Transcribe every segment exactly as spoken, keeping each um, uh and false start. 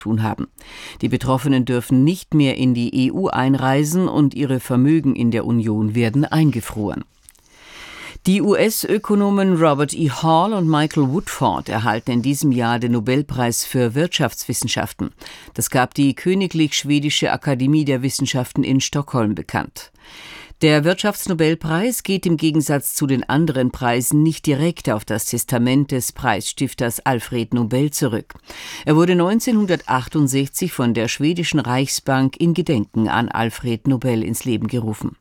tun haben. Die Betroffenen dürfen nicht mehr in die E U einreisen und ihre Vermögen in der Union werden eingefroren. Die U S-Ökonomen Robert E. Hall und Michael Woodford erhalten in diesem Jahr den Nobelpreis für Wirtschaftswissenschaften. Das gab die Königlich Schwedische Akademie der Wissenschaften in Stockholm bekannt. Der Wirtschaftsnobelpreis geht im Gegensatz zu den anderen Preisen nicht direkt auf das Testament des Preisstifters Alfred Nobel zurück. Er wurde neunzehnhundertachtundsechzig von der schwedischen Reichsbank in Gedenken an Alfred Nobel ins Leben gerufen.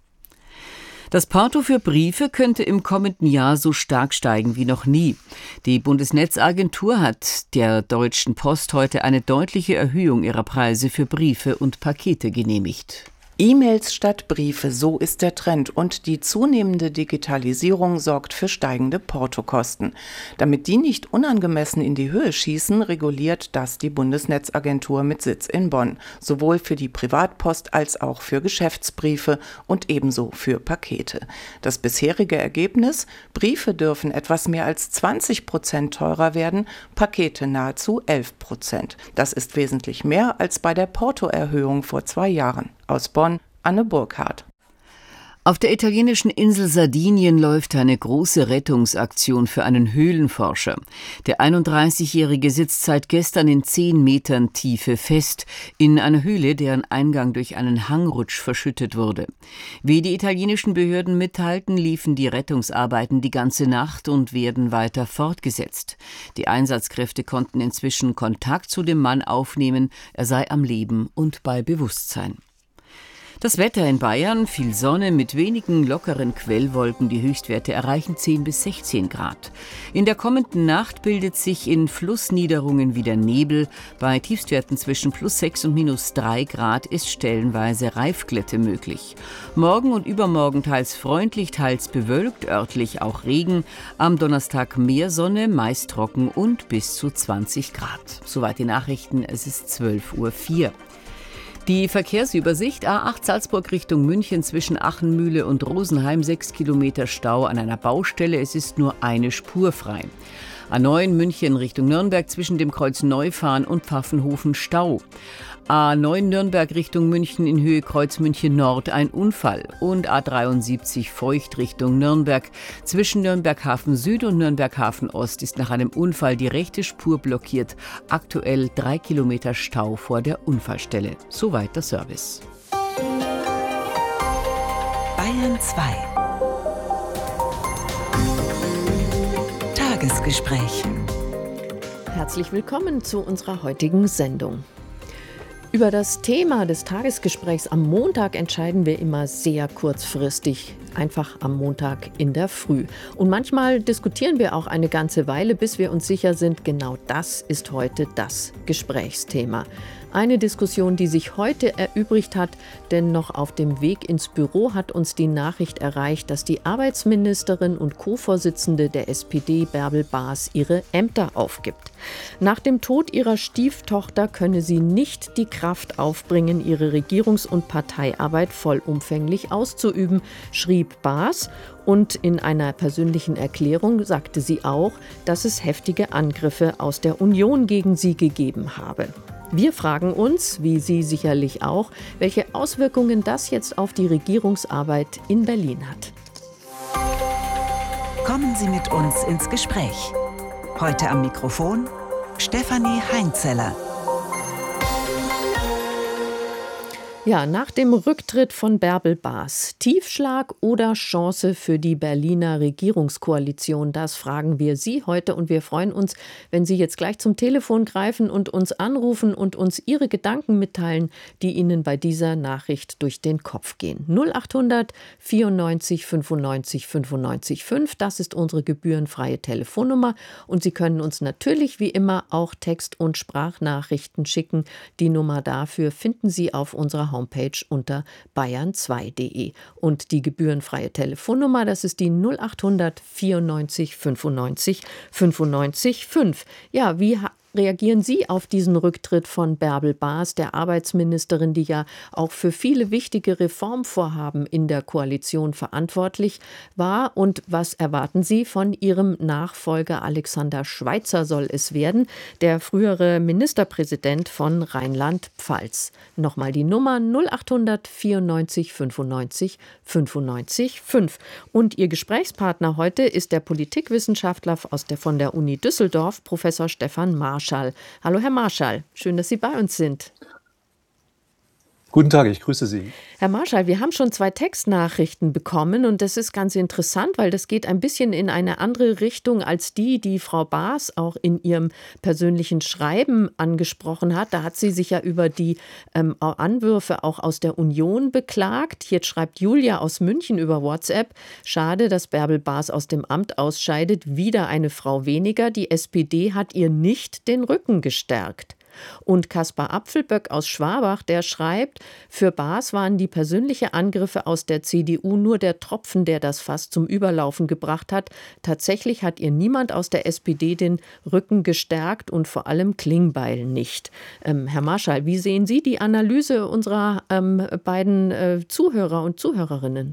Das Porto für Briefe könnte im kommenden Jahr so stark steigen wie noch nie. Die Bundesnetzagentur hat der Deutschen Post heute eine deutliche Erhöhung ihrer Preise für Briefe und Pakete genehmigt. E-Mails statt Briefe, so ist der Trend, und die zunehmende Digitalisierung sorgt für steigende Portokosten. Damit die nicht unangemessen in die Höhe schießen, reguliert das die Bundesnetzagentur mit Sitz in Bonn, sowohl für die Privatpost als auch für Geschäftsbriefe und ebenso für Pakete. Das bisherige Ergebnis: Briefe dürfen etwas mehr als zwanzig Prozent teurer werden, Pakete nahezu elf Prozent. Das ist wesentlich mehr als bei der Portoerhöhung vor zwei Jahren. Aus Bonn, Anne Burkhardt. Auf der italienischen Insel Sardinien läuft eine große Rettungsaktion für einen Höhlenforscher. Der einunddreißigjährige sitzt seit gestern in zehn Metern Tiefe fest, in einer Höhle, deren Eingang durch einen Hangrutsch verschüttet wurde. Wie die italienischen Behörden mitteilten, liefen die Rettungsarbeiten die ganze Nacht und werden weiter fortgesetzt. Die Einsatzkräfte konnten inzwischen Kontakt zu dem Mann aufnehmen, er sei am Leben und bei Bewusstsein. Das Wetter in Bayern: viel Sonne mit wenigen lockeren Quellwolken. Die Höchstwerte erreichen zehn bis sechzehn Grad. In der kommenden Nacht bildet sich in Flussniederungen wieder Nebel. Bei Tiefstwerten zwischen plus sechs und minus drei Grad ist stellenweise Reifglätte möglich. Morgen und übermorgen teils freundlich, teils bewölkt, örtlich auch Regen. Am Donnerstag mehr Sonne, meist trocken und bis zu zwanzig Grad. Soweit die Nachrichten, es ist zwölf Uhr vier. Die Verkehrsübersicht: A acht Salzburg Richtung München zwischen Achenmühle und Rosenheim, sechs Kilometer Stau an einer Baustelle, es ist nur eine Spur frei. A neun München Richtung Nürnberg zwischen dem Kreuz Neufahren und Pfaffenhofen Stau. A neun Nürnberg Richtung München in Höhe Kreuz München Nord ein Unfall. Und A dreiundsiebzig Feucht Richtung Nürnberg zwischen Nürnberg Hafen Süd und Nürnberg Hafen Ost ist nach einem Unfall die rechte Spur blockiert. Aktuell drei Kilometer Stau vor der Unfallstelle. Soweit der Service. Bayern zwei. Tagesgespräch. Herzlich willkommen zu unserer heutigen Sendung. Über das Thema des Tagesgesprächs am Montag entscheiden wir immer sehr kurzfristig, einfach am Montag in der Früh. Und manchmal diskutieren wir auch eine ganze Weile, bis wir uns sicher sind, genau das ist heute das Gesprächsthema. Eine Diskussion, die sich heute erübrigt hat, denn noch auf dem Weg ins Büro hat uns die Nachricht erreicht, dass die Arbeitsministerin und Co-Vorsitzende der S P D, Bärbel Baas, ihre Ämter aufgibt. Nach dem Tod ihrer Stieftochter könne sie nicht die Kraft aufbringen, ihre Regierungs- und Parteiarbeit vollumfänglich auszuüben, schrieb Baas. Und in einer persönlichen Erklärung sagte sie auch, dass es heftige Angriffe aus der Union gegen sie gegeben habe. Wir fragen uns, wie Sie sicherlich auch, welche Auswirkungen das jetzt auf die Regierungsarbeit in Berlin hat. Kommen Sie mit uns ins Gespräch. Heute am Mikrofon Stefanie Heinzeller. Ja, nach dem Rücktritt von Bärbel Baas, Tiefschlag oder Chance für die Berliner Regierungskoalition, das fragen wir Sie heute und wir freuen uns, wenn Sie jetzt gleich zum Telefon greifen und uns anrufen und uns Ihre Gedanken mitteilen, die Ihnen bei dieser Nachricht durch den Kopf gehen. null acht hundert vierundneunzig fünfundneunzig fünfundneunzig fünf, das ist unsere gebührenfreie Telefonnummer und Sie können uns natürlich wie immer auch Text- und Sprachnachrichten schicken. Die Nummer dafür finden Sie auf unserer Homepage unter bayern zwei punkt de. Und die gebührenfreie Telefonnummer, das ist die null acht hundert vierundneunzig fünfundneunzig fünfundneunzig fünf. Ja, wie reagieren Sie auf diesen Rücktritt von Bärbel Baas, der Arbeitsministerin, die ja auch für viele wichtige Reformvorhaben in der Koalition verantwortlich war? Und was erwarten Sie von Ihrem Nachfolger? Alexander Schweitzer soll es werden, der frühere Ministerpräsident von Rheinland-Pfalz. Nochmal die Nummer null achthundert vierundneunzig fünfundneunzig fünfundneunzig fünf. Und Ihr Gesprächspartner heute ist der Politikwissenschaftler aus der, von der Uni Düsseldorf, Professor Stefan Marschall. Hallo Herr Marschall, schön, dass Sie bei uns sind. Guten Tag, ich grüße Sie. Herr Marschall, wir haben schon zwei Textnachrichten bekommen und das ist ganz interessant, weil das geht ein bisschen in eine andere Richtung als die, die Frau Baas auch in ihrem persönlichen Schreiben angesprochen hat. Da hat sie sich ja über die ähm, Anwürfe auch aus der Union beklagt. Jetzt schreibt Julia aus München über WhatsApp: Schade, dass Bärbel Baas aus dem Amt ausscheidet. Wieder eine Frau weniger. Die S P D hat ihr nicht den Rücken gestärkt. Und Kaspar Apfelböck aus Schwabach, der schreibt, für Baas waren die persönlichen Angriffe aus der C D U nur der Tropfen, der das Fass zum Überlaufen gebracht hat. Tatsächlich hat ihr niemand aus der S P D den Rücken gestärkt und vor allem Klingbeil nicht. Ähm, Herr Marschall, wie sehen Sie die Analyse unserer ähm, beiden äh, Zuhörer und Zuhörerinnen?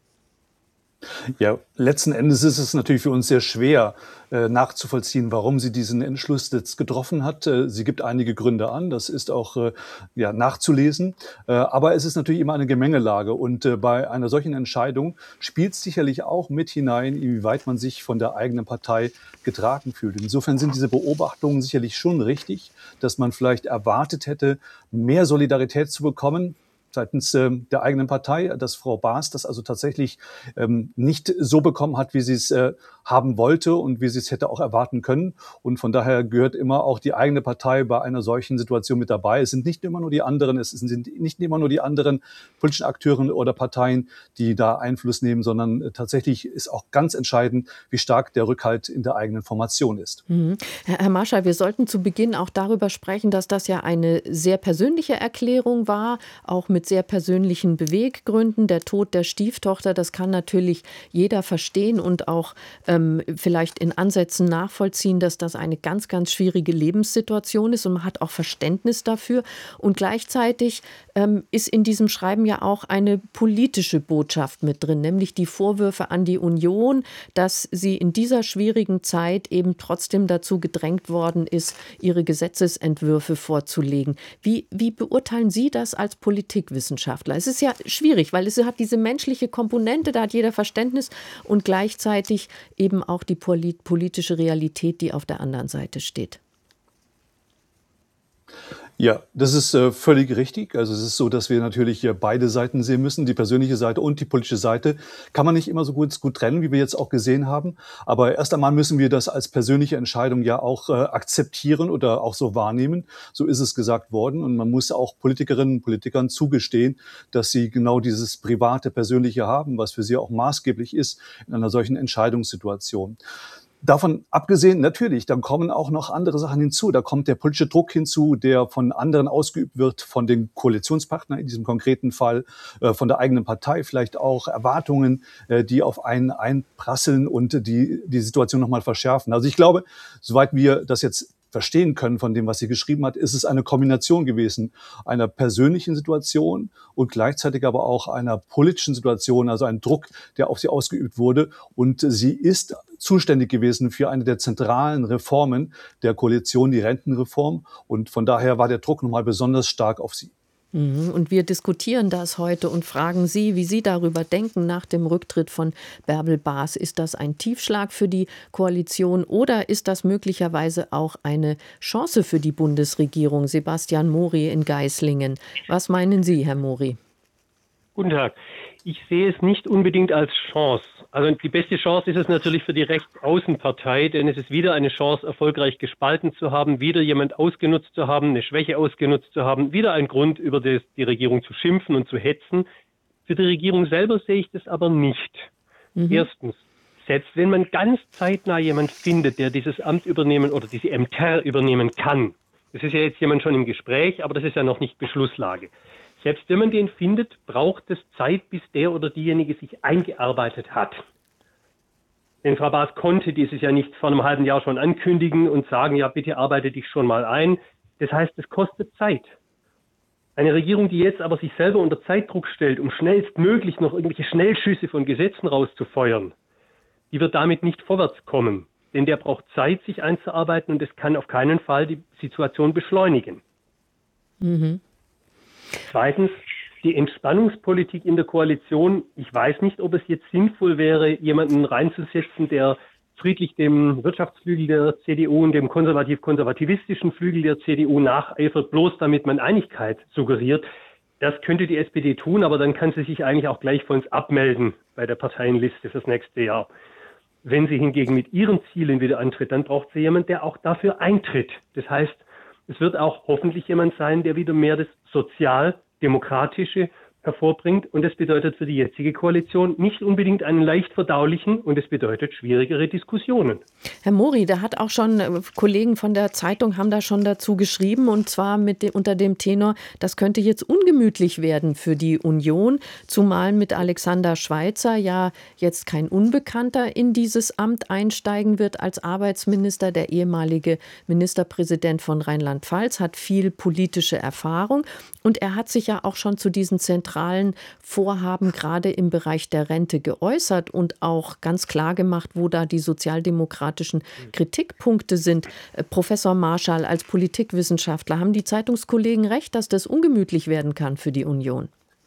Ja, letzten Endes ist es natürlich für uns sehr schwer äh, nachzuvollziehen, warum sie diesen Entschluss jetzt getroffen hat. Äh, sie gibt einige Gründe an, das ist auch äh, ja, nachzulesen. Äh, aber es ist natürlich immer eine Gemengelage und äh, bei einer solchen Entscheidung spielt sicherlich auch mit hinein, inwieweit man sich von der eigenen Partei getragen fühlt. Insofern sind diese Beobachtungen sicherlich schon richtig, dass man vielleicht erwartet hätte, mehr Solidarität zu bekommen seitens äh, der eigenen Partei, dass Frau Baas das also tatsächlich ähm, nicht so bekommen hat, wie sie es äh, haben wollte und wie sie es hätte auch erwarten können. Und von daher gehört immer auch die eigene Partei bei einer solchen Situation mit dabei. Es sind nicht immer nur die anderen, es sind nicht immer nur die anderen politischen Akteure oder Parteien, die da Einfluss nehmen, sondern äh, tatsächlich ist auch ganz entscheidend, wie stark der Rückhalt in der eigenen Formation ist. Mhm. Herr Marschall, wir sollten zu Beginn auch darüber sprechen, dass das ja eine sehr persönliche Erklärung war, auch mit sehr persönlichen Beweggründen. Der Tod der Stieftochter, das kann natürlich jeder verstehen und auch ähm, vielleicht in Ansätzen nachvollziehen, dass das eine ganz, ganz schwierige Lebenssituation ist und man hat auch Verständnis dafür. Und gleichzeitig ähm, ist in diesem Schreiben ja auch eine politische Botschaft mit drin, nämlich die Vorwürfe an die Union, dass sie in dieser schwierigen Zeit eben trotzdem dazu gedrängt worden ist, ihre Gesetzesentwürfe vorzulegen. Wie, wie beurteilen Sie das als Politikwissenschaftler? Es ist ja schwierig, weil es hat diese menschliche Komponente, da hat jeder Verständnis und gleichzeitig eben auch die politische Realität, die auf der anderen Seite steht. Ja, das ist äh, völlig richtig. Also es ist so, dass wir natürlich hier beide Seiten sehen müssen, die persönliche Seite und die politische Seite. Kann man nicht immer so gut, gut trennen, wie wir jetzt auch gesehen haben. Aber erst einmal müssen wir das als persönliche Entscheidung ja auch äh, akzeptieren oder auch so wahrnehmen. So ist es gesagt worden. Und man muss auch Politikerinnen und Politikern zugestehen, dass sie genau dieses private, persönliche haben, was für sie auch maßgeblich ist in einer solchen Entscheidungssituation. Davon abgesehen, natürlich, dann kommen auch noch andere Sachen hinzu. Da kommt der politische Druck hinzu, der von anderen ausgeübt wird, von den Koalitionspartnern in diesem konkreten Fall, äh, von der eigenen Partei, vielleicht auch Erwartungen, äh, die auf einen einprasseln und die die Situation nochmal verschärfen. Also ich glaube, soweit wir das jetzt verstehen können von dem, was sie geschrieben hat, ist es eine Kombination gewesen einer persönlichen Situation und gleichzeitig aber auch einer politischen Situation, also ein Druck, der auf sie ausgeübt wurde. Und sie ist zuständig gewesen für eine der zentralen Reformen der Koalition, die Rentenreform. Und von daher war der Druck nochmal besonders stark auf sie. Und wir diskutieren das heute und fragen Sie, wie Sie darüber denken nach dem Rücktritt von Bärbel Baas. Ist das ein Tiefschlag für die Koalition oder ist das möglicherweise auch eine Chance für die Bundesregierung? Sebastian Mori in Geislingen. Was meinen Sie, Herr Mori? Guten Tag. Ich sehe es nicht unbedingt als Chance. Also die beste Chance ist es natürlich für die Rechtsaußenpartei, denn es ist wieder eine Chance, erfolgreich gespalten zu haben, wieder jemand ausgenutzt zu haben, eine Schwäche ausgenutzt zu haben, wieder ein Grund, über das die Regierung zu schimpfen und zu hetzen. Für die Regierung selber sehe ich das aber nicht. Mhm. Erstens, selbst wenn man ganz zeitnah jemand findet, der dieses Amt übernehmen oder diese Ämter übernehmen kann, das ist ja jetzt jemand schon im Gespräch, aber das ist ja noch nicht Beschlusslage. Selbst wenn man den findet, braucht es Zeit, bis der oder diejenige sich eingearbeitet hat. Denn Frau Baas konnte dieses ja nicht vor einem halben Jahr schon ankündigen und sagen, ja, bitte arbeite dich schon mal ein. Das heißt, es kostet Zeit. Eine Regierung, die jetzt aber sich selber unter Zeitdruck stellt, um schnellstmöglich noch irgendwelche Schnellschüsse von Gesetzen rauszufeuern, die wird damit nicht vorwärts kommen. Denn der braucht Zeit, sich einzuarbeiten und das kann auf keinen Fall die Situation beschleunigen. Mhm. Zweitens, die Entspannungspolitik in der Koalition. Ich weiß nicht, ob es jetzt sinnvoll wäre, jemanden reinzusetzen, der friedlich dem Wirtschaftsflügel der C D U und dem konservativ-konservativistischen Flügel der C D U nacheifert, bloß damit man Einigkeit suggeriert. Das könnte die S P D tun, aber dann kann sie sich eigentlich auch gleich von uns abmelden bei der Parteienliste fürs nächste Jahr. Wenn sie hingegen mit ihren Zielen wieder antritt, dann braucht sie jemanden, der auch dafür eintritt. Das heißt, es wird auch hoffentlich jemand sein, der wieder mehr das Sozialdemokratische hervorbringt. Und das bedeutet für die jetzige Koalition nicht unbedingt einen leicht verdaulichen und es bedeutet schwierigere Diskussionen. Herr Mori, da hat auch schon äh, Kollegen von der Zeitung haben da schon dazu geschrieben und zwar mit de, unter dem Tenor, das könnte jetzt ungemütlich werden für die Union, zumal mit Alexander Schweitzer ja jetzt kein Unbekannter in dieses Amt einsteigen wird als Arbeitsminister. Der ehemalige Ministerpräsident von Rheinland-Pfalz hat viel politische Erfahrung und er hat sich ja auch schon zu diesen zentralen Vorhaben gerade im Bereich der Rente geäußert und auch ganz klar gemacht, wo da die sozialdemokratischen Kritikpunkte sind. Professor Marschall, als Politikwissenschaftler, haben die Zeitungskollegen recht, dass das ungemütlich werden kann für die Union?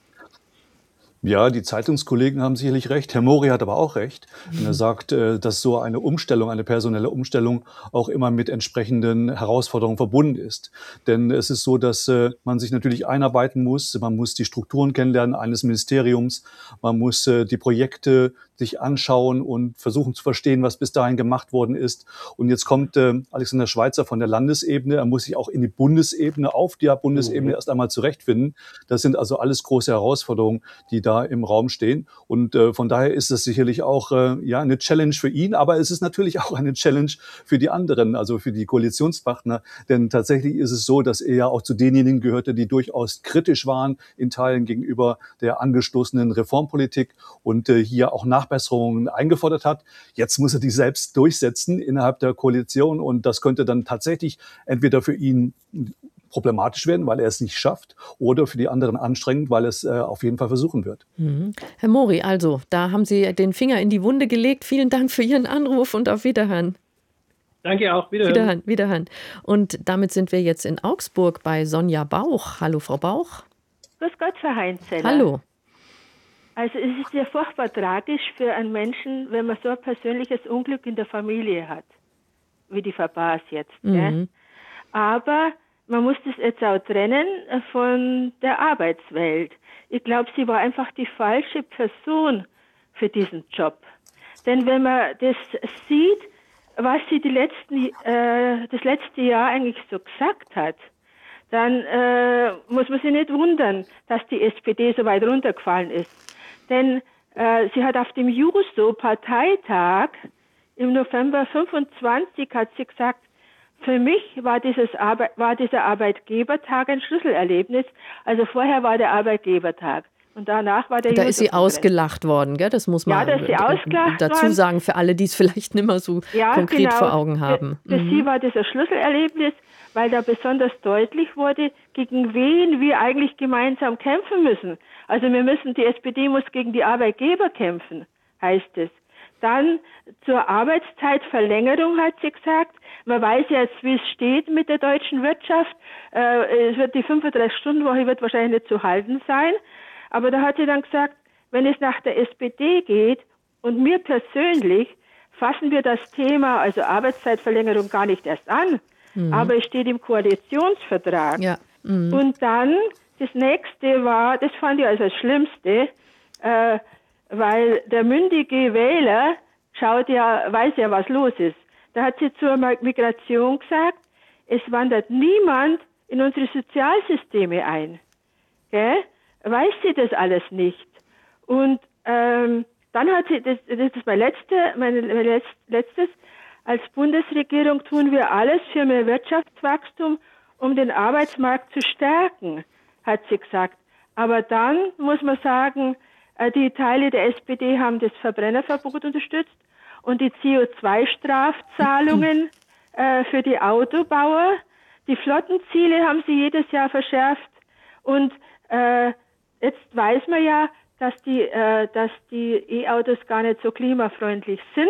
Ja, die Zeitungskollegen haben sicherlich recht. Herr Mori hat aber auch recht, wenn er sagt, dass so eine Umstellung, eine personelle Umstellung auch immer mit entsprechenden Herausforderungen verbunden ist. Denn es ist so, dass man sich natürlich einarbeiten muss. Man muss die Strukturen kennenlernen eines Ministeriums. Man muss die Projekte sich anschauen und versuchen zu verstehen, was bis dahin gemacht worden ist. Und jetzt kommt äh, Alexander Schweitzer von der Landesebene. Er muss sich auch in die Bundesebene, auf der Bundesebene erst einmal zurechtfinden. Das sind also alles große Herausforderungen, die da im Raum stehen. Und äh, von daher ist es sicherlich auch äh, ja eine Challenge für ihn, aber es ist natürlich auch eine Challenge für die anderen, also für die Koalitionspartner. Denn tatsächlich ist es so, dass er ja auch zu denjenigen gehörte, die durchaus kritisch waren in Teilen gegenüber der angestoßenen Reformpolitik und äh, hier auch Nachbesserungen eingefordert hat. Jetzt muss er die selbst durchsetzen innerhalb der Koalition und das könnte dann tatsächlich entweder für ihn problematisch werden, weil er es nicht schafft, oder für die anderen anstrengend, weil er es äh, auf jeden Fall versuchen wird. Mhm. Herr Mori, also, da haben Sie den Finger in die Wunde gelegt. Vielen Dank für Ihren Anruf und auf Wiederhören. Danke auch, Wiederhören. Wiederhören, Wiederhören. Und damit sind wir jetzt in Augsburg bei Sonja Bauch. Hallo, Frau Bauch. Grüß Gott, Frau Heinzeller. Hallo. Also es ist ja furchtbar tragisch für einen Menschen, wenn man so ein persönliches Unglück in der Familie hat, wie die Frau Baas jetzt. Mhm. Gell? Aber man muss das jetzt auch trennen von der Arbeitswelt. Ich glaube, sie war einfach die falsche Person für diesen Job. Denn wenn man das sieht, was sie die letzten, äh, das letzte Jahr eigentlich so gesagt hat, dann äh, muss man sich nicht wundern, dass die S P D so weit runtergefallen ist. Denn äh, sie hat auf dem Juso-Parteitag im November fünfundzwanzig hat sie gesagt, für mich war, dieses Arbe- war dieser Arbeitgebertag ein Schlüsselerlebnis. Also vorher war der Arbeitgebertag und danach war der Da ist sie Juso-Kongress. ausgelacht worden, gell? Das muss man ja, da ist sie ausgelacht dazu worden. sagen, für alle, die es vielleicht nicht mehr so ja, konkret genau. vor Augen haben. Für, für mhm. sie war das ein Schlüsselerlebnis, weil da besonders deutlich wurde, gegen wen wir eigentlich gemeinsam kämpfen müssen. Also wir müssen, die S P D muss gegen die Arbeitgeber kämpfen, heißt es. Dann zur Arbeitszeitverlängerung hat sie gesagt, man weiß jetzt, wie es steht mit der deutschen Wirtschaft. Äh, es wird die fünfunddreißig-Stunden-Woche wird wahrscheinlich nicht zu halten sein. Aber da hat sie dann gesagt, wenn es nach der S P D geht und mir persönlich, fassen wir das Thema, also Arbeitszeitverlängerung, gar nicht erst an. Mhm. Aber es steht im Koalitionsvertrag. Ja. Mhm. Und dann, das nächste war, das fand ich also das Schlimmste, äh, weil der mündige Wähler schaut ja, weiß ja, was los ist. Da hat sie zur Migration gesagt, es wandert niemand in unsere Sozialsysteme ein. Gell? Weiß sie das alles nicht? Und ähm, dann hat sie, das, das ist mein, letzte, mein, mein letzt, letztes, als Bundesregierung tun wir alles für mehr Wirtschaftswachstum, um den Arbeitsmarkt zu stärken, hat sie gesagt. Aber dann muss man sagen, die Teile der S P D haben das Verbrennerverbot unterstützt und die C O zwei Strafzahlungen äh, für die Autobauer. Die Flottenziele haben sie jedes Jahr verschärft. Und äh, jetzt weiß man ja, dass die, äh, dass die E-Autos gar nicht so klimafreundlich sind.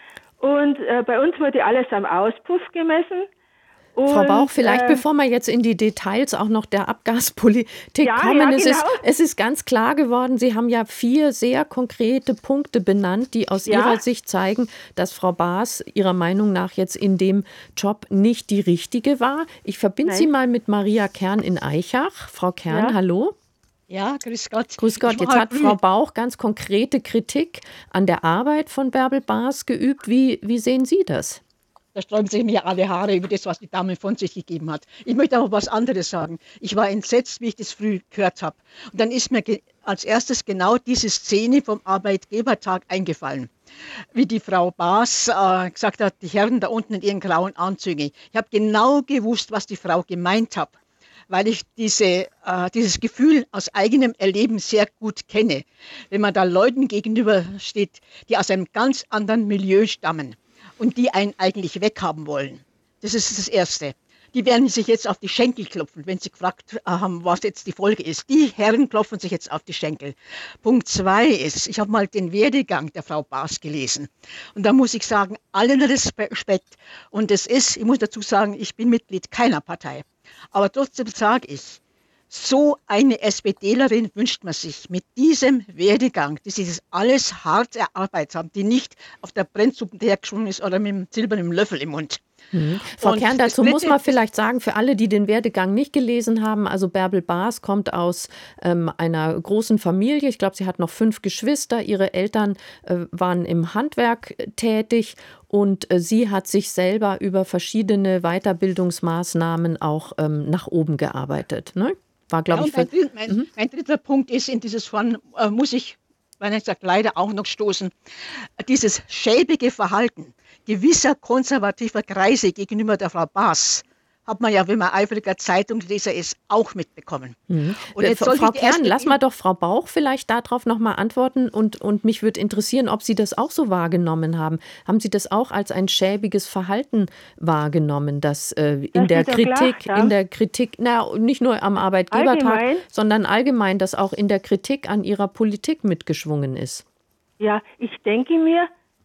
Und äh, bei uns wurde alles am Auspuff gemessen. Und, Frau Bauch, vielleicht äh, bevor wir jetzt in die Details auch noch der Abgaspolitik ja, kommen, ja, es, genau. ist, es ist ganz klar geworden, Sie haben ja vier sehr konkrete Punkte benannt, die aus Ja. Ihrer Sicht zeigen, dass Frau Baas Ihrer Meinung nach jetzt in dem Job nicht die richtige war. Ich verbinde Nein. Sie mal mit Maria Kern in Eichach. Frau Kern, Ja. hallo. Ja, grüß Gott. Grüß Gott, Ich jetzt war hat halt Frau früh- Bauch ganz konkrete Kritik an der Arbeit von Bärbel Baas geübt. Wie, wie sehen Sie das? Da sträuben sich mir alle Haare über das, was die Dame von sich gegeben hat. Ich möchte aber was anderes sagen. Ich war entsetzt, wie ich das früh gehört habe. Und dann ist mir ge- als erstes genau diese Szene vom Arbeitgebertag eingefallen. Wie die Frau Baas äh, gesagt hat, die Herren da unten in ihren grauen Anzügen. Ich habe genau gewusst, was die Frau gemeint hat, weil ich diese, äh, dieses Gefühl aus eigenem Erleben sehr gut kenne. Wenn man da Leuten gegenübersteht, die aus einem ganz anderen Milieu stammen und die einen eigentlich weghaben wollen. Das ist das Erste. Die werden sich jetzt auf die Schenkel klopfen, wenn sie gefragt haben, was jetzt die Folge ist. Die Herren klopfen sich jetzt auf die Schenkel. Punkt zwei ist, ich habe mal den Werdegang der Frau Baas gelesen. Und da muss ich sagen, allen Respekt. Und es ist, ich muss dazu sagen, ich bin Mitglied keiner Partei. Aber trotzdem sage ich, so eine SPDlerin wünscht man sich mit diesem Werdegang, die sich das alles hart erarbeitet haben, die nicht auf der Brennsuppe hergeschwungen ist oder mit einem silbernen Löffel im Mund. Mhm. Frau Und Kern, das dazu muss Dritte- man vielleicht sagen, für alle, die den Werdegang nicht gelesen haben, also Bärbel Baas kommt aus ähm, einer großen Familie. Ich glaube, sie hat noch fünf Geschwister. Ihre Eltern äh, waren im Handwerk tätig und äh, sie hat sich selber über verschiedene Weiterbildungsmaßnahmen auch ähm, nach oben gearbeitet. Ne? War, glaube Ja, ich, und für, mein, dritt- mein, mein dritter Punkt ist in dieses von, äh, muss ich, wenn ich sage, leider auch noch stoßen, dieses schäbige Verhalten gewisser konservativer Kreise gegenüber der Frau Baas hat man ja, wenn man eifriger Zeitungsleser ist, auch mitbekommen. Mhm. Und jetzt Frau soll Frau ich die Kern, erste- lass mal doch Frau Bauch vielleicht darauf noch mal antworten und, und mich würde interessieren, ob Sie das auch so wahrgenommen haben. Haben Sie das auch als ein schäbiges Verhalten wahrgenommen, das äh, in Dass der Sie da Kritik, gelacht haben? in der Kritik, na, nicht nur am Arbeitgebertag, Allgemein? sondern allgemein, dass auch in der Kritik an Ihrer Politik mitgeschwungen ist? Ja, ich denke mir,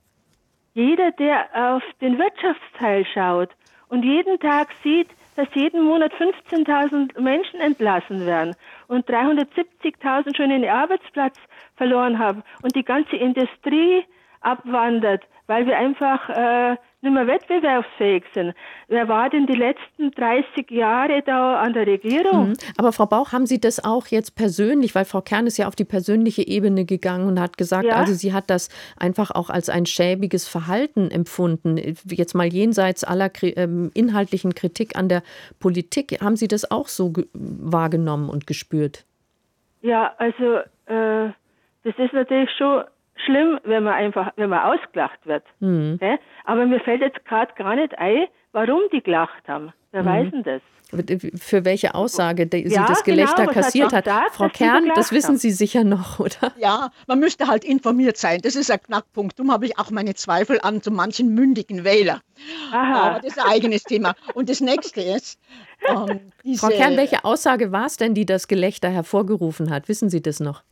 jeder, der auf den Wirtschaftsteil schaut und jeden Tag sieht, dass jeden Monat fünfzehntausend Menschen entlassen werden und dreihundertsiebzigtausend schon ihren Arbeitsplatz verloren haben und die ganze Industrie abwandert, weil wir einfach äh, nicht mehr wettbewerbsfähig sind. Wer war denn die letzten dreißig Jahre da an der Regierung? Mhm. Aber Frau Bauch, haben Sie das auch jetzt persönlich, weil Frau Kern ist ja auf die persönliche Ebene gegangen und hat gesagt, Ja. also sie hat das einfach auch als ein schäbiges Verhalten empfunden. Jetzt mal jenseits aller Kri- ähm, inhaltlichen Kritik an der Politik. Haben Sie das auch so ge- wahrgenommen und gespürt? Ja, also äh, das ist natürlich schon schlimm, wenn man einfach, wenn man ausgelacht wird. Mhm. Gell? Aber mir fällt jetzt gerade gar nicht ein, warum die gelacht haben. Wer Mhm. weiß denn das? Für welche Aussage die- sie Ja, das Gelächter genau, was hat kassiert sie hat. gesagt, Frau dass sie so Kern, das gelacht wissen haben? Sie sicher noch, oder? Ja, man müsste halt informiert sein. Das ist ein Knackpunkt. Darum habe ich auch meine Zweifel an so manchen mündigen Wähler. Aha. Aber das ist ein eigenes Thema. Und das nächste ist, ähm, diese, Frau Kern, welche Aussage war es denn, die das Gelächter hervorgerufen hat? Wissen Sie das noch?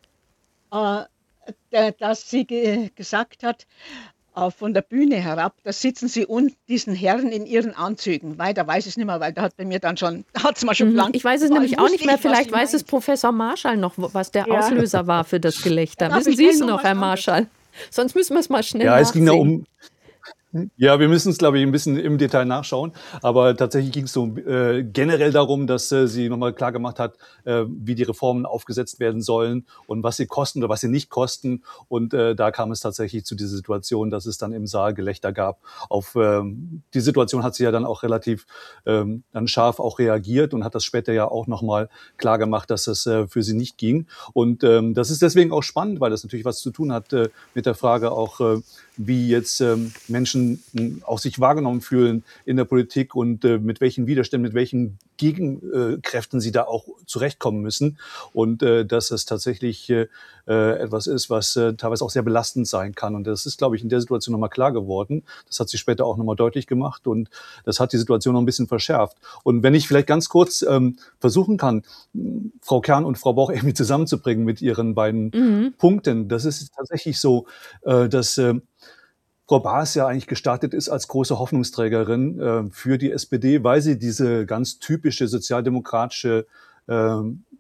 äh, der, dass sie ge gesagt hat, äh, von der Bühne herab, da sitzen sie und diesen Herren in ihren Anzügen. Weiter weiß ich es nicht mehr, weil da hat bei mir dann schon, da hat es mal schon Mhm. blank. Ich weiß es Vor allem nämlich auch nicht wusste mehr. ich, was Vielleicht sie weiß es meint. Professor Marschall noch, wo- was der Ja. Auslöser war für das Gelächter. Darf Wissen ich Sie es gleich noch noch, was Herr anderes? Marschall? Sonst müssen wir es mal schnell Ja, es ging da nachsehen. um. Ja, wir müssen es, glaube ich, ein bisschen im Detail nachschauen. Aber tatsächlich ging es so äh, generell darum, dass äh, sie nochmal klar gemacht hat, äh, wie die Reformen aufgesetzt werden sollen und was sie kosten oder was sie nicht kosten. Und äh, da kam es tatsächlich zu dieser Situation, dass es dann im Saal Gelächter gab. Auf ähm, die Situation hat sie ja dann auch relativ ähm, dann scharf auch reagiert und hat das später ja auch nochmal klar gemacht, dass das äh, für sie nicht ging. Und ähm, das ist deswegen auch spannend, weil das natürlich was zu tun hat äh, mit der Frage auch, äh, wie jetzt ähm, Menschen Menschen mh, auch sich wahrgenommen fühlen in der Politik und äh, mit welchen Widerständen, mit welchen Gegenkräften sie da auch zurechtkommen müssen und äh, dass es tatsächlich äh, etwas ist, was äh, teilweise auch sehr belastend sein kann. Und das ist, glaube ich, in der Situation nochmal klar geworden. Das hat sich später auch nochmal deutlich gemacht und das hat die Situation noch ein bisschen verschärft. Und wenn ich vielleicht ganz kurz ähm, versuchen kann, Frau Kern und Frau Bauch irgendwie zusammenzubringen mit ihren beiden mhm. Punkten, das ist tatsächlich so, äh, dass äh, Frau Baas ja eigentlich gestartet ist als große Hoffnungsträgerin äh, für die S P D, weil sie diese ganz typische sozialdemokratische äh,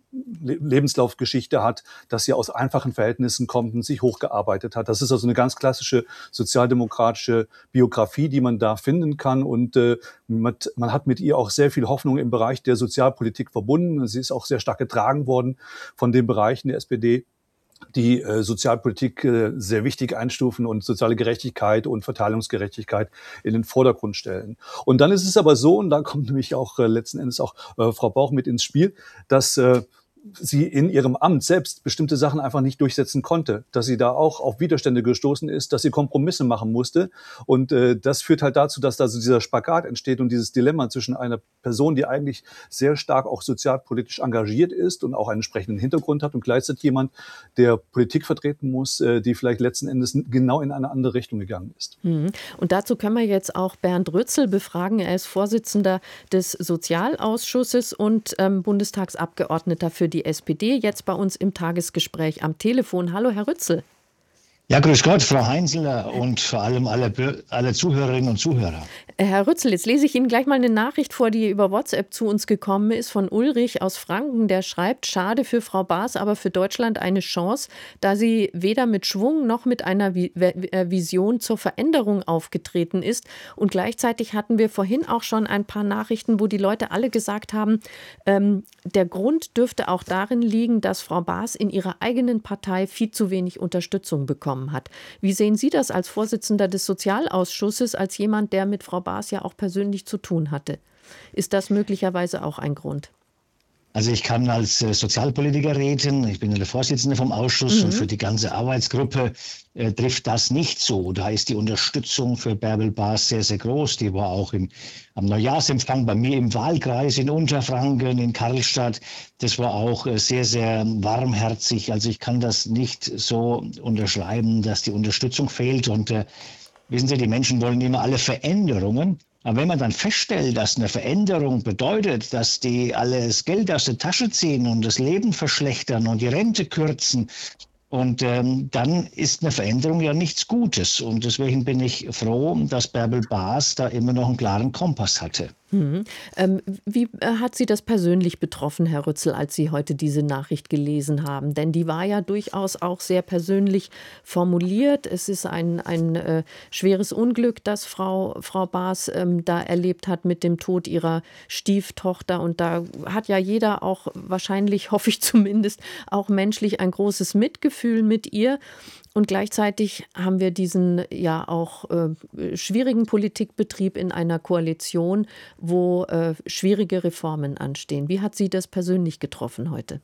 Lebenslaufgeschichte hat, dass sie aus einfachen Verhältnissen kommt und sich hochgearbeitet hat. Das ist also eine ganz klassische sozialdemokratische Biografie, die man da finden kann. Und äh, mit, man hat mit ihr auch sehr viel Hoffnung im Bereich der Sozialpolitik verbunden. Sie ist auch sehr stark getragen worden von den Bereichen der S P D, die äh, Sozialpolitik äh, sehr wichtig einstufen und soziale Gerechtigkeit und Verteilungsgerechtigkeit in den Vordergrund stellen. Und dann ist es aber so, und da kommt nämlich auch äh, letzten Endes auch äh, Frau Bauch mit ins Spiel, dass äh, sie in ihrem Amt selbst bestimmte Sachen einfach nicht durchsetzen konnte, dass sie da auch auf Widerstände gestoßen ist, dass sie Kompromisse machen musste. Und äh, das führt halt dazu, dass da so dieser Spagat entsteht und dieses Dilemma zwischen einer Person, die eigentlich sehr stark auch sozialpolitisch engagiert ist und auch einen entsprechenden Hintergrund hat und gleichzeitig jemand, der Politik vertreten muss, äh, die vielleicht letzten Endes genau in eine andere Richtung gegangen ist. Mhm. Und dazu können wir jetzt auch Bernd Rützel befragen. Er ist Vorsitzender des Sozialausschusses und ähm, Bundestagsabgeordneter für die die S P D, jetzt bei uns im Tagesgespräch am Telefon. Hallo, Herr Rützel. Ja, grüß Gott, Frau Heinzler und vor allem alle, alle Zuhörerinnen und Zuhörer. Herr Rützel, jetzt lese ich Ihnen gleich mal eine Nachricht vor, die über WhatsApp zu uns gekommen ist, von Ulrich aus Franken. Der schreibt, schade für Frau Baas, aber für Deutschland eine Chance, da sie weder mit Schwung noch mit einer Vision zur Veränderung aufgetreten ist. Und gleichzeitig hatten wir vorhin auch schon ein paar Nachrichten, wo die Leute alle gesagt haben, ähm, der Grund dürfte auch darin liegen, dass Frau Baas in ihrer eigenen Partei viel zu wenig Unterstützung bekommt. Hat. Wie sehen Sie das als Vorsitzender des Sozialausschusses, als jemand, der mit Frau Baas ja auch persönlich zu tun hatte? Ist das möglicherweise auch ein Grund? Also ich kann als äh, Sozialpolitiker reden, ich bin der Vorsitzende vom Ausschuss mhm. und für die ganze Arbeitsgruppe äh, trifft das nicht so. Da ist die Unterstützung für Bärbel Baas sehr, sehr groß. Die war auch im, am Neujahrsempfang bei mir im Wahlkreis in Unterfranken, in Karlstadt. Das war auch äh, sehr, sehr warmherzig. Also ich kann das nicht so unterschreiben, dass die Unterstützung fehlt. Und äh, wissen Sie, die Menschen wollen immer alle Veränderungen. Aber wenn man dann feststellt, dass eine Veränderung bedeutet, dass die alles Geld aus der Tasche ziehen und das Leben verschlechtern und die Rente kürzen, und ähm, dann ist eine Veränderung ja nichts Gutes. Und deswegen bin ich froh, dass Bärbel Baas da immer noch einen klaren Kompass hatte. Mhm. Ähm, wie hat Sie das persönlich betroffen, Herr Rützel, als Sie heute diese Nachricht gelesen haben? Denn die war ja durchaus auch sehr persönlich formuliert. Es ist ein, ein äh, schweres Unglück, das Frau, Frau Baas ähm, da erlebt hat mit dem Tod ihrer Stieftochter. Und da hat ja jeder auch wahrscheinlich, hoffe ich zumindest, auch menschlich ein großes Mitgefühl mit ihr. Und gleichzeitig haben wir diesen ja auch äh, schwierigen Politikbetrieb in einer Koalition, wo äh, schwierige Reformen anstehen. Wie hat Sie das persönlich getroffen heute?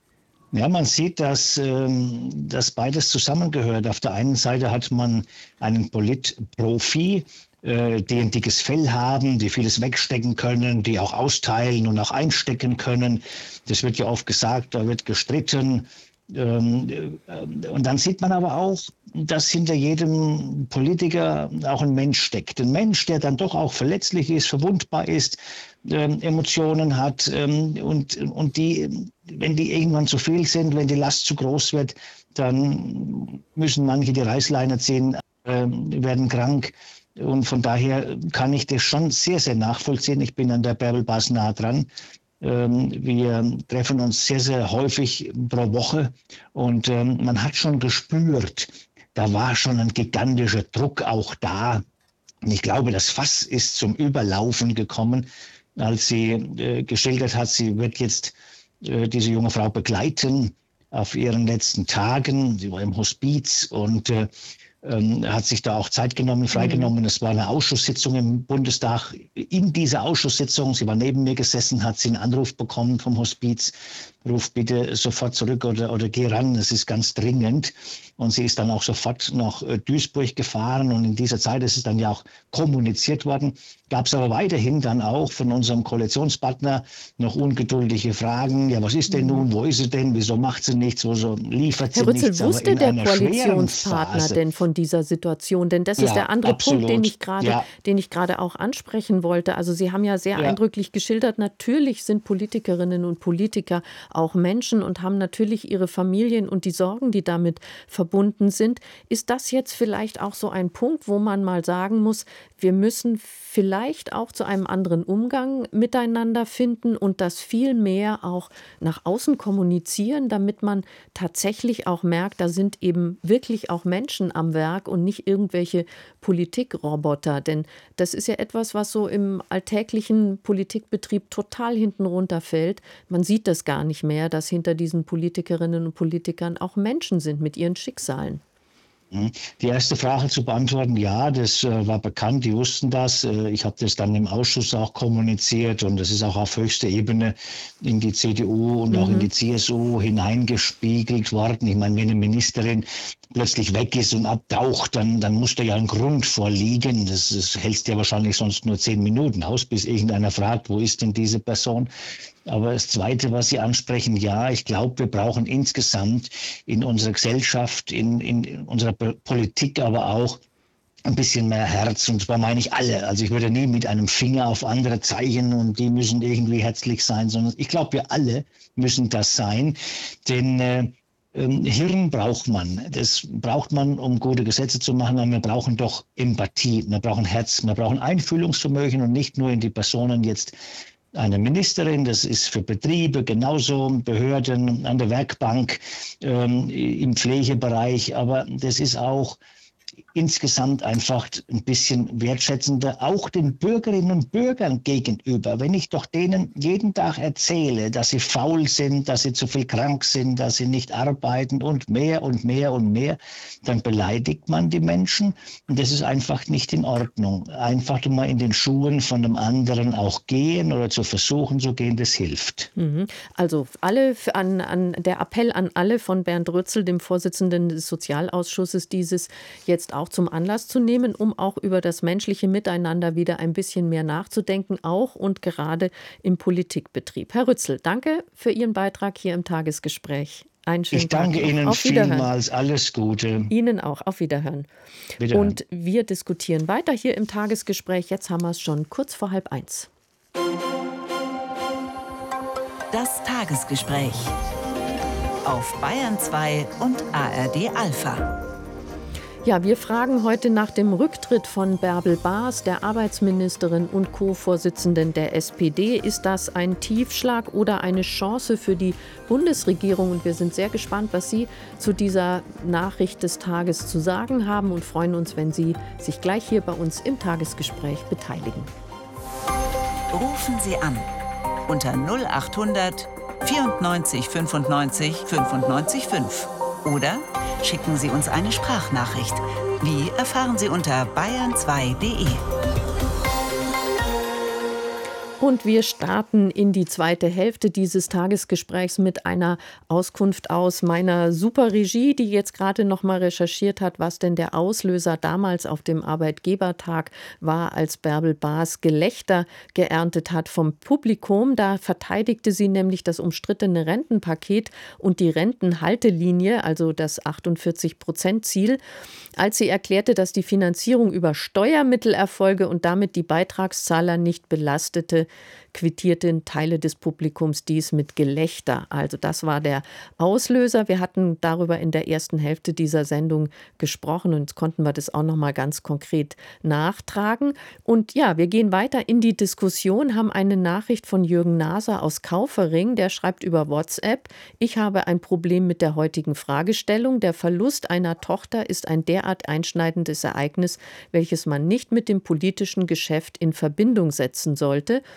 Ja, man sieht, dass, ähm, dass beides zusammengehört. Auf der einen Seite hat man einen Politprofi, äh, die ein dickes Fell haben, die vieles wegstecken können, die auch austeilen und auch einstecken können. Das wird ja oft gesagt, da wird gestritten. Und dann sieht man aber auch, dass hinter jedem Politiker auch ein Mensch steckt. Ein Mensch, der dann doch auch verletzlich ist, verwundbar ist, ähm, Emotionen hat ähm, und, und die, wenn die irgendwann zu viel sind, wenn die Last zu groß wird, dann müssen manche die Reißleine ziehen, äh, werden krank. Und von daher kann ich das schon sehr, sehr nachvollziehen. Ich bin an der Bärbel Baas nah dran. Wir treffen uns sehr, sehr häufig pro Woche und ähm, man hat schon gespürt, da war schon ein gigantischer Druck auch da. Und ich glaube, das Fass ist zum Überlaufen gekommen, als sie äh, geschildert hat, sie wird jetzt äh, diese junge Frau begleiten auf ihren letzten Tagen. Sie war im Hospiz und äh, ähm, hat sich da auch Zeit genommen, freigenommen. Es war eine Ausschusssitzung im Bundestag. In dieser Ausschusssitzung, sie war neben mir gesessen, hat sie einen Anruf bekommen vom Hospiz. Ruf bitte sofort zurück oder, oder geh ran, es ist ganz dringend. Und sie ist dann auch sofort nach äh, Duisburg gefahren. Und in dieser Zeit ist es dann ja auch kommuniziert worden. Gab es aber weiterhin dann auch von unserem Koalitionspartner noch ungeduldige Fragen. Ja, was ist denn nun? Wo ist sie denn? Wieso macht sie nichts? Wieso liefert sie Herr Rützel, nichts? Aber wusste in der einer schweren Koalitionspartner Phase. denn von dieser Situation? Denn das ist Ja, der andere absolut. Punkt, den ich gerade, Ja. den ich gerade auch ansprechen wollte. Also Sie haben ja sehr Ja. eindrücklich geschildert, natürlich sind Politikerinnen und Politiker auch Menschen und haben natürlich ihre Familien und die Sorgen, die damit verbunden sind. Ist das jetzt vielleicht auch so ein Punkt, wo man mal sagen muss, wir müssen vielleicht auch zu einem anderen Umgang miteinander finden und das viel mehr auch nach außen kommunizieren, damit man tatsächlich auch merkt, da sind eben wirklich auch Menschen am Werk und nicht irgendwelche Politikroboter. Denn das ist ja etwas, was so im alltäglichen Politikbetrieb total hinten runterfällt. Man sieht das gar nicht mehr, dass hinter diesen Politikerinnen und Politikern auch Menschen sind mit ihren Schicksalen. Die erste Frage zu beantworten, ja, das äh, war bekannt, die wussten das. Äh, ich habe das dann im Ausschuss auch kommuniziert und das ist auch auf höchster Ebene in die C D U und mhm. auch in die C S U hineingespiegelt worden. Ich meine, wenn eine Ministerin plötzlich weg ist und abtaucht, dann, dann muss da ja ein Grund vorliegen. Das, das hältst ja wahrscheinlich sonst nur zehn Minuten aus, bis irgendeiner fragt, wo ist denn diese Person? Aber das Zweite, was Sie ansprechen, ja, ich glaube, wir brauchen insgesamt in unserer Gesellschaft, in, in unserer Politik, aber auch ein bisschen mehr Herz. Und zwar meine ich alle. Also ich würde nie mit einem Finger auf andere zeigen und die müssen irgendwie herzlich sein, sondern ich glaube, wir alle müssen das sein. Denn äh, Hirn braucht man. Das braucht man, um gute Gesetze zu machen. Aber wir brauchen doch Empathie, wir brauchen Herz, wir brauchen Einfühlungsvermögen und nicht nur in die Personen jetzt eine Ministerin, das ist für Betriebe genauso, Behörden, an der Werkbank, ähm, im Pflegebereich, aber das ist auch insgesamt einfach ein bisschen wertschätzender, auch den Bürgerinnen und Bürgern gegenüber. Wenn ich doch denen jeden Tag erzähle, dass sie faul sind, dass sie zu viel krank sind, dass sie nicht arbeiten und mehr und mehr und mehr, dann beleidigt man die Menschen und das ist einfach nicht in Ordnung. Einfach mal in den Schuhen von einem anderen auch gehen oder zu versuchen zu gehen, das hilft. Also alle an, an der Appell an alle von Bernd Rützel, dem Vorsitzenden des Sozialausschusses, dieses jetzt auch zum Anlass zu nehmen, um auch über das menschliche Miteinander wieder ein bisschen mehr nachzudenken, auch und gerade im Politikbetrieb. Herr Rützel, danke für Ihren Beitrag hier im Tagesgespräch. Einen schönen Ich danke Tag. Ihnen Auf Wiederhören. vielmals. Alles Gute. Ihnen auch. Auf Wiederhören. Wiederhören. Und wir diskutieren weiter hier im Tagesgespräch. Jetzt haben wir es schon kurz vor halb eins. Das Tagesgespräch auf Bayern zwei und A R D Alpha. Ja, wir fragen heute nach dem Rücktritt von Bärbel Baas, der Arbeitsministerin und Co-Vorsitzenden der S P D. Ist das ein Tiefschlag oder eine Chance für die Bundesregierung? Und wir sind sehr gespannt, was Sie zu dieser Nachricht des Tages zu sagen haben und freuen uns, wenn Sie sich gleich hier bei uns im Tagesgespräch beteiligen. Rufen Sie an unter null acht hundert vierundneunzig fünfundneunzig fünfundneunzig fünf oder schicken Sie uns eine Sprachnachricht. Wie erfahren Sie unter bayern zwei punkt de. Und wir starten in die zweite Hälfte dieses Tagesgesprächs mit einer Auskunft aus meiner Superregie, die jetzt gerade noch mal recherchiert hat, was denn der Auslöser damals auf dem Arbeitgebertag war, als Bärbel Baas Gelächter geerntet hat vom Publikum. Da verteidigte sie nämlich das umstrittene Rentenpaket und die Rentenhaltelinie, also das achtundvierzig-Prozent-Ziel, als sie erklärte, dass die Finanzierung über Steuermittel erfolge und damit die Beitragszahler nicht belastete, quittierten Teile des Publikums dies mit Gelächter. Also das war der Auslöser. Wir hatten darüber in der ersten Hälfte dieser Sendung gesprochen und jetzt konnten wir das auch noch mal ganz konkret nachtragen. Und ja, wir gehen weiter in die Diskussion, haben eine Nachricht von Jürgen Naser aus Kaufering, der schreibt über WhatsApp: Ich habe ein Problem mit der heutigen Fragestellung. Der Verlust einer Tochter ist ein derart einschneidendes Ereignis, welches man nicht mit dem politischen Geschäft in Verbindung setzen sollte.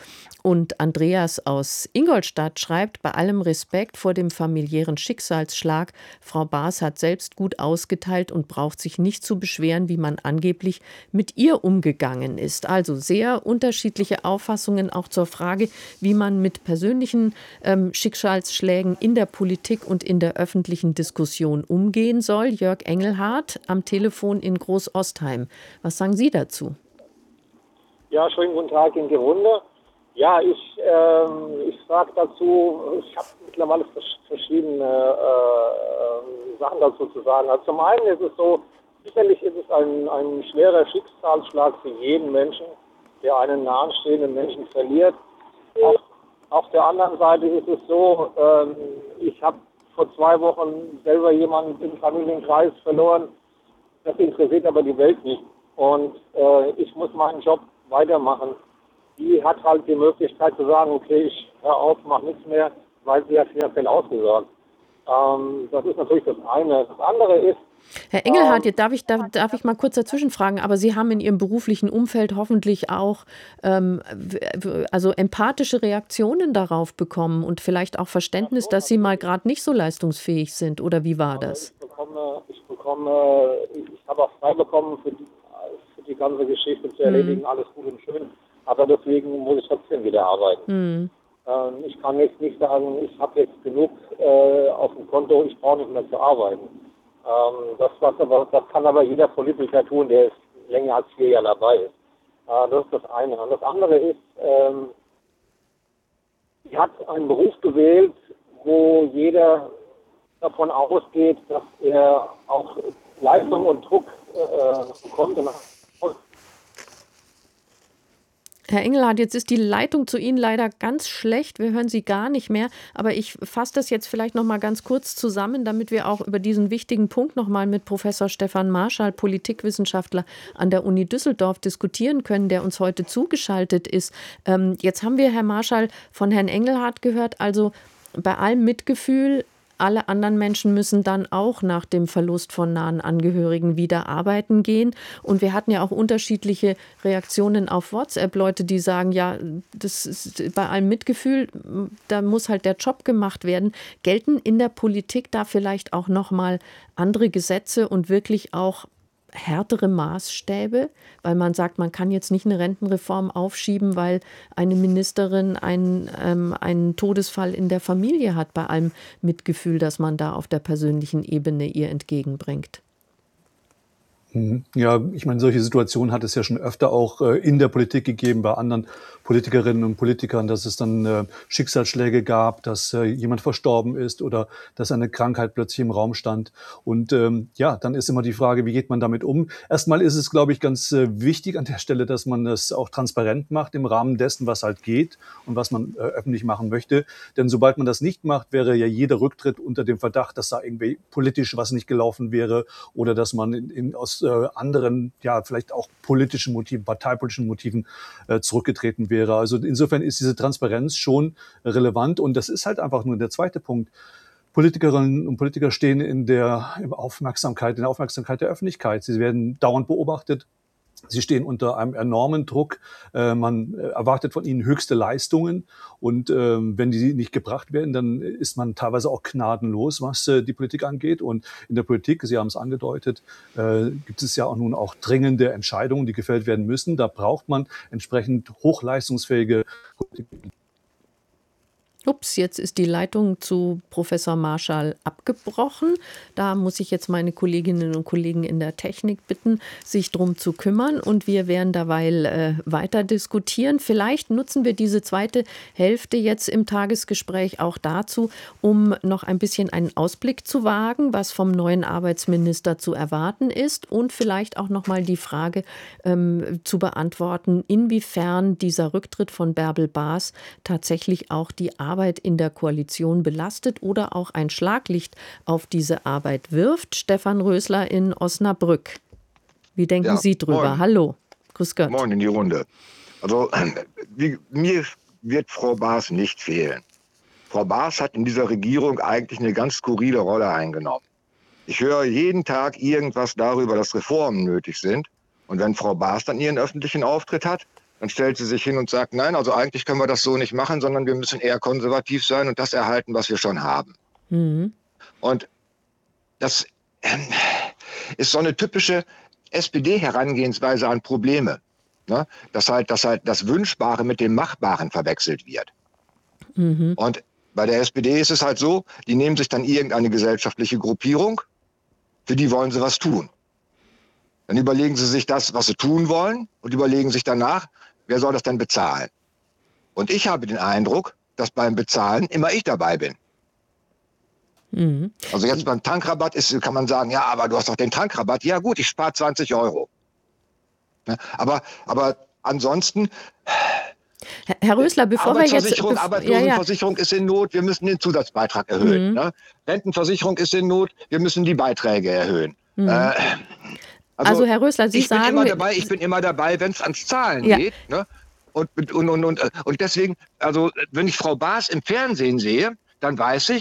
Und Andreas aus Ingolstadt schreibt, bei allem Respekt vor dem familiären Schicksalsschlag, Frau Baas hat selbst gut ausgeteilt und braucht sich nicht zu beschweren, wie man angeblich mit ihr umgegangen ist. Also sehr unterschiedliche Auffassungen auch zur Frage, wie man mit persönlichen ähm, Schicksalsschlägen in der Politik und in der öffentlichen Diskussion umgehen soll. Jörg Engelhardt am Telefon in Großostheim. Was sagen Sie dazu? Ja, schönen guten Tag in die Runde. Ja, ich, ähm, ich sage dazu, ich habe mittlerweile verschiedene äh, Sachen dazu zu sagen. Also zum einen ist es so, sicherlich ist es ein, ein schwerer Schicksalsschlag für jeden Menschen, der einen nahestehenden Menschen verliert. Auf, auf der anderen Seite ist es so, ähm, ich habe vor zwei Wochen selber jemanden im Familienkreis verloren. Das interessiert aber die Welt nicht. Und äh, ich muss meinen Job weitermachen. Die hat halt die Möglichkeit zu sagen, okay, ich höre auf, mache nichts mehr, weil sie hat finanziell ausgesorgt. Ähm, das ist natürlich das eine. Das andere ist... Herr Engelhardt, jetzt darf ich, darf, darf ich mal kurz dazwischen fragen, aber Sie haben in Ihrem beruflichen Umfeld hoffentlich auch ähm, also empathische Reaktionen darauf bekommen und vielleicht auch Verständnis, dass Sie mal gerade nicht so leistungsfähig sind, oder wie war das? Ich bekomme, ich bekomme, ich habe auch frei bekommen für die, für die ganze Geschichte zu erledigen, mhm. alles gut und schön. Aber deswegen muss ich trotzdem wieder arbeiten. Mhm. Ähm, ich kann jetzt nicht sagen, ich habe jetzt genug äh, auf dem Konto, ich brauche nicht mehr zu arbeiten. Ähm, das, was aber, das kann aber jeder Politiker tun, der ist länger als vier Jahre dabei ist. Äh, das ist das eine. Und das andere ist, ähm, sie hat einen Beruf gewählt, wo jeder davon ausgeht, dass er auch Leistung und Druck äh, bekommt. Und Herr Engelhardt, jetzt ist die Leitung zu Ihnen leider ganz schlecht. Wir hören Sie gar nicht mehr. Aber ich fasse das jetzt vielleicht noch mal ganz kurz zusammen, damit wir auch über diesen wichtigen Punkt noch mal mit Professor Stefan Marschall, Politikwissenschaftler an der Uni Düsseldorf, diskutieren können, der uns heute zugeschaltet ist. Ähm, jetzt haben wir, Herr Marschall, von Herrn Engelhardt gehört, also bei allem Mitgefühl, alle anderen Menschen müssen dann auch nach dem Verlust von nahen Angehörigen wieder arbeiten gehen. Und wir hatten ja auch unterschiedliche Reaktionen auf WhatsApp. Leute, die sagen, ja, das ist bei allem Mitgefühl, da muss halt der Job gemacht werden. Gelten in der Politik da vielleicht auch nochmal andere Gesetze und wirklich auch härtere Maßstäbe, weil man sagt, man kann jetzt nicht eine Rentenreform aufschieben, weil eine Ministerin einen, ähm, einen Todesfall in der Familie hat, bei allem Mitgefühl, das man da auf der persönlichen Ebene ihr entgegenbringt. Ja, ich meine, solche Situationen hat es ja schon öfter auch äh, in der Politik gegeben, bei anderen Politikerinnen und Politikern, dass es dann äh, Schicksalsschläge gab, dass äh, jemand verstorben ist oder dass eine Krankheit plötzlich im Raum stand. Und ähm, ja, dann ist immer die Frage, wie geht man damit um? Erstmal ist es, glaube ich, ganz äh, wichtig an der Stelle, dass man das auch transparent macht im Rahmen dessen, was halt geht und was man äh, öffentlich machen möchte. Denn sobald man das nicht macht, wäre ja jeder Rücktritt unter dem Verdacht, dass da irgendwie politisch was nicht gelaufen wäre oder dass man in, in, aus äh, anderen, ja, vielleicht auch politischen Motiven, parteipolitischen Motiven äh, zurückgetreten wäre. Also insofern ist diese Transparenz schon relevant und das ist halt einfach nur der zweite Punkt. Politikerinnen und Politiker stehen in der Aufmerksamkeit, in der Aufmerksamkeit der Öffentlichkeit. Sie werden dauernd beobachtet. Sie stehen unter einem enormen Druck. Äh, man erwartet von ihnen höchste Leistungen. Und ähm, wenn die nicht gebracht werden, dann ist man teilweise auch gnadenlos, was äh, die Politik angeht. Und in der Politik, Sie haben es angedeutet, äh, gibt es ja auch nun auch dringende Entscheidungen, die gefällt werden müssen. Da braucht man entsprechend hochleistungsfähige Politiker. Ups, jetzt ist die Leitung zu Professor Marschall abgebrochen. Da muss ich jetzt meine Kolleginnen und Kollegen in der Technik bitten, sich drum zu kümmern. Und wir werden derweil äh, weiter diskutieren. Vielleicht nutzen wir diese zweite Hälfte jetzt im Tagesgespräch auch dazu, um noch ein bisschen einen Ausblick zu wagen, was vom neuen Arbeitsminister zu erwarten ist. Und vielleicht auch noch mal die Frage ähm, zu beantworten, inwiefern dieser Rücktritt von Bärbel Baas tatsächlich auch die Arbeit Arbeit in der Koalition belastet oder auch ein Schlaglicht auf diese Arbeit wirft. Stefan Rösler in Osnabrück. Wie denken ja, Sie drüber? Moin. Hallo, grüß Gott. Moin in die Runde. Also wie, mir wird Frau Baas nicht fehlen. Frau Baas hat in dieser Regierung eigentlich eine ganz skurrile Rolle eingenommen. Ich höre jeden Tag irgendwas darüber, dass Reformen nötig sind. Und wenn Frau Baas dann ihren öffentlichen Auftritt hat, Dann stellt sie sich hin und sagt, nein, also eigentlich können wir das so nicht machen, sondern wir müssen eher konservativ sein und das erhalten, was wir schon haben. Mhm. Und das äh, ist so eine typische S P D-Herangehensweise an Probleme. Ne? Dass halt, dass halt das Wünschbare mit dem Machbaren verwechselt wird. Mhm. Und bei der S P D ist es halt so, die nehmen sich dann irgendeine gesellschaftliche Gruppierung, für die wollen sie was tun. Dann überlegen sie sich das, was sie tun wollen und überlegen sich danach, wer soll das denn bezahlen? Und ich habe den Eindruck, dass beim Bezahlen immer ich dabei bin. Mhm. Also jetzt beim Tankrabatt ist, kann man sagen, ja, aber du hast doch den Tankrabatt. Ja gut, ich spare zwanzig Euro. Aber, aber ansonsten... Herr Rösler, bevor wir jetzt... Bev- Arbeitslosenversicherung ja, ja. ist in Not, wir müssen den Zusatzbeitrag erhöhen. Mhm. Ne? Rentenversicherung ist in Not, wir müssen die Beiträge erhöhen. Mhm. Äh, also, also Herr Rösler, Sie ich sagen... Bin immer dabei, ich bin immer dabei, wenn es ans Zahlen ja. geht. Ne? Und, und, und, und, und deswegen, also wenn ich Frau Baas im Fernsehen sehe, dann weiß ich,